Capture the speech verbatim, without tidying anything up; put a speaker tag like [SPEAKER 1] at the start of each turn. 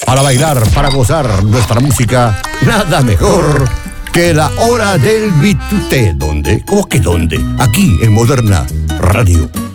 [SPEAKER 1] Para bailar, para gozar nuestra música, nada mejor que la hora del bitute. ¿Dónde? ¿Cómo que dónde? Aquí en Moderna Radio.